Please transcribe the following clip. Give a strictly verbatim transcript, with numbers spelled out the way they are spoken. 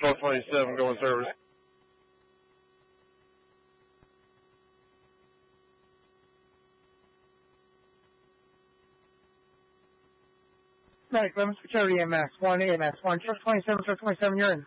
Truck twenty-seven going service. Right, Clemens, Security A M X one, A M X one, Truck twenty-seven, Truck twenty-seven, you're in.